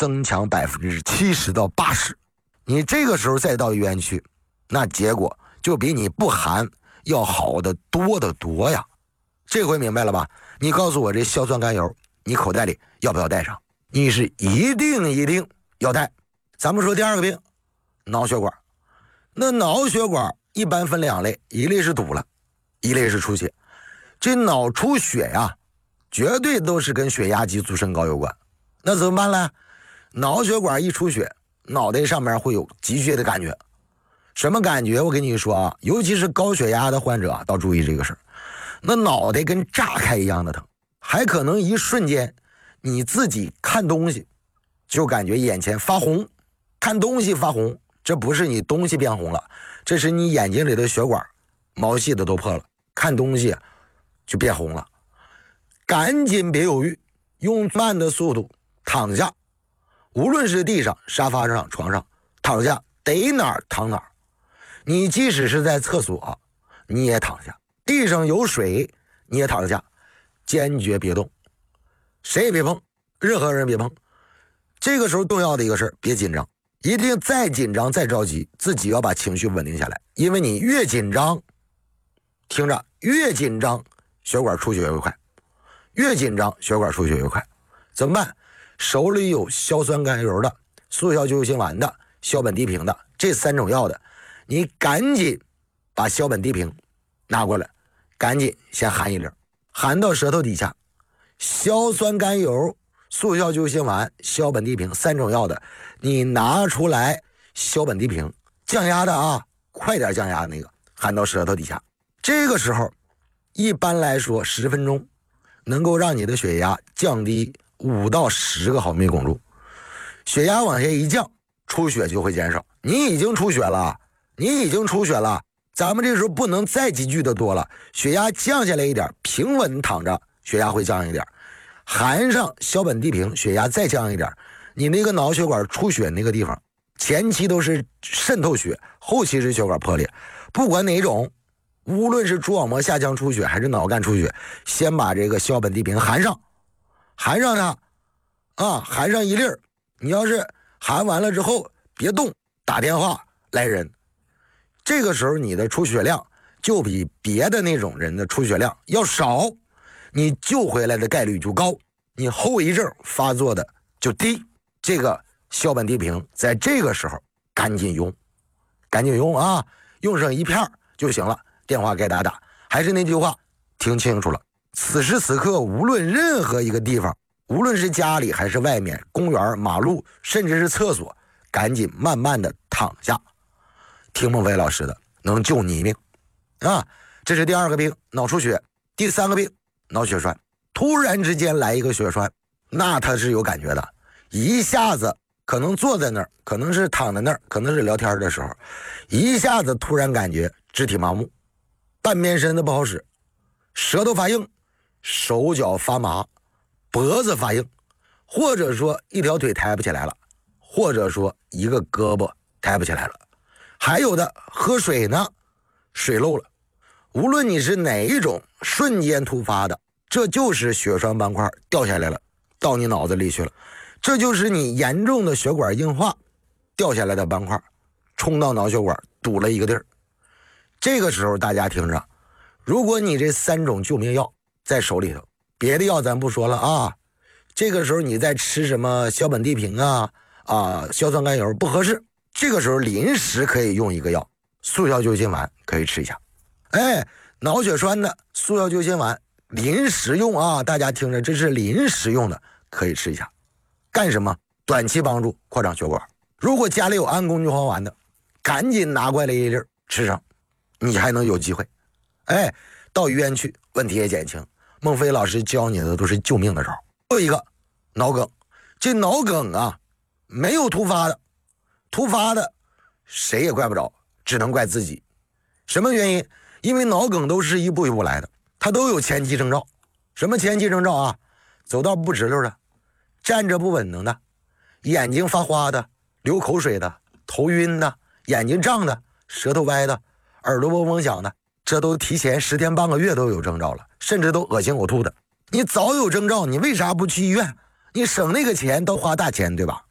增强70%到80%。你这个时候再到医院去，那结果就比你不含要好的多得多呀。这回明白了吧？你告诉我这硝酸甘油你口袋里要不要带上？你是一定要带。咱们说第二个病，脑血管。那脑血管一般分两类，一类是堵了，一类是出血。这脑出血呀，绝对都是跟血压、激素升高有关。那怎么办呢？脑血管一出血，脑袋上面会有急血的感觉。什么感觉？我跟你说啊，尤其是高血压的患者啊，要注意这个事儿。那脑袋跟炸开一样的疼，还可能一瞬间你自己看东西就感觉眼前发红，看东西发红，这不是你东西变红了，这是你眼睛里的血管毛细的都破了，看东西就变红了。赶紧别犹豫，用慢的速度躺下，无论是地上、沙发上、床上，躺下，逮哪儿躺哪儿。你即使是在厕所，你也躺下，地上有水你也躺下，坚决别动，谁也别碰，任何人别碰。这个时候重要的一个事，别紧张，一定再紧张再着急，自己要把情绪稳定下来，因为你越紧张，听着，越紧张血管出血越快，越紧张血管出血越快。怎么办？手里有硝酸甘油的、速效救心丸的、硝苯地平的，这3种药的，你赶紧把硝苯地平拿过来，赶紧先含一粒，含到舌头底下。硝酸甘油、速效救心丸、硝苯地平3种药的，你拿出来，硝苯地平降压的啊，快点降压的那个，含到舌头底下。这个时候一般来说10分钟能够让你的血压降低5到10个毫米汞柱，血压往下一降，出血就会减少。你已经出血了，咱们这时候不能再急剧的多了，血压降下来一点，平稳躺着，血压会降一点，含上硝苯地平，血压再降一点，你那个脑血管出血那个地方，前期都是渗透血，后期是血管破裂，不管哪种，无论是蛛网膜下腔出血还是脑干出血，先把这个硝苯地平含上它啊，含上一粒儿。你要是含完了之后别动，打电话来人，这个时候你的出血量就比别的那种人的出血量要少，你救回来的概率就高，你后遗症发作的就低。这个硝苯地平在这个时候赶紧用啊，用上1片就行了。电话该打，还是那句话，听清楚了，此时此刻无论任何一个地方，无论是家里还是外面，公园、马路，甚至是厕所，赶紧慢慢的躺下，听孟非老师的，能救你一命啊！这是第2个病，脑出血。第3个病，脑血栓。突然之间来一个血栓，那他是有感觉的，一下子可能坐在那儿，可能是躺在那儿，可能是聊天的时候，一下子突然感觉肢体麻木，半边身子不好使，舌头发硬，手脚发麻，脖子发硬，或者说一条腿抬不起来了，或者说一个胳膊抬不起来了，还有的喝水呢，水漏了。无论你是哪一种瞬间突发的，这就是血栓斑块掉下来了，到你脑子里去了，这就是你严重的血管硬化掉下来的斑块冲到脑血管堵了一个地儿。这个时候大家听着，如果你这3种救命药在手里头，别的药咱不说了啊，这个时候你再吃什么硝苯地平硝酸甘油不合适，这个时候临时可以用一个药，速效救心丸可以吃一下。脑血栓的速效救心丸临时用啊，大家听着，这是临时用的，可以吃一下。干什么？短期帮助扩张血管。如果家里有安宫牛黄丸的，赶紧拿过来一粒吃上，你还能有机会。到医院去，问题也减轻。孟非老师教你的都是救命的招。还有一个脑梗，这脑梗啊，没有突发的谁也怪不着，只能怪自己。什么原因？因为脑梗都是一步一步来的，它都有前期征兆。什么前期征兆啊？走道不直溜的，站着不稳当的，眼睛发花的，流口水的，头晕的，眼睛胀的，舌头歪的，耳朵嗡嗡响的，这都提前10天半个月都有征兆了，甚至都恶心呕吐的。你早有征兆，你为啥不去医院？你省那个钱都花大钱，对吧？